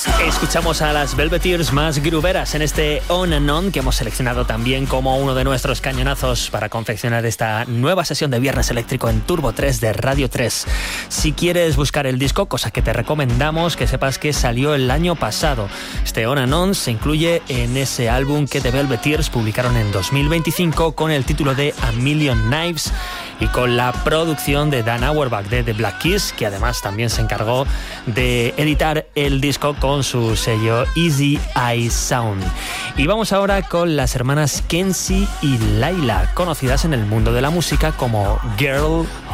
Escuchamos a las Velveteers más gruberas en este On and On, que hemos seleccionado también como uno de nuestros cañonazos para confeccionar esta nueva sesión de Viernes Eléctrico en Turbo 3 de Radio 3. Si quieres buscar el disco, cosa que te recomendamos, que sepas que salió el año pasado. Este On and On se incluye en ese álbum que The Velveteers publicaron en 2025 con el título de A Million Knives y con la producción de Dan Auerbach de The Black Keys, que además también se encargó de editar el disco con su sello Easy Eye Sound. Y vamos ahora con las hermanas Kenzie y Laila, conocidas en el mundo de la música como Girl